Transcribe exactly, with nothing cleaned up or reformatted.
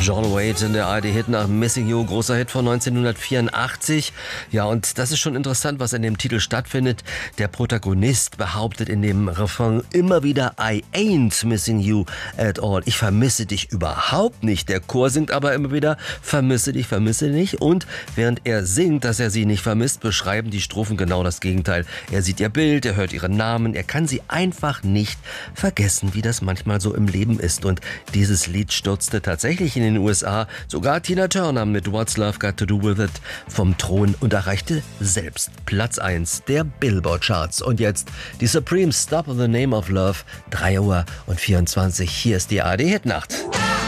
John Waite in der A R D-Hit nach Missing You, großer Hit von neunzehnhundertvierundachtzig. Ja, und das ist schon interessant, was in dem Titel stattfindet. Der Protagonist behauptet in dem Refrain immer wieder I ain't missing you at all. Ich vermisse dich überhaupt nicht. Der Chor singt aber immer wieder vermisse dich, vermisse dich. Und während er singt, dass er sie nicht vermisst, beschreiben die Strophen genau das Gegenteil. Er sieht ihr Bild, er hört ihren Namen, er kann sie einfach nicht vergessen, wie das manchmal so im Leben ist. Und dieses Lied stürzte tatsächlich in den U S A sogar Tina Turner mit What's Love Got to Do With It vom Thron und erreichte selbst Platz eins der Billboard-Charts. Und jetzt die Supremes, Stop in the Name of Love, drei Uhr und vierundzwanzig. Hier ist die A R D-Hitnacht.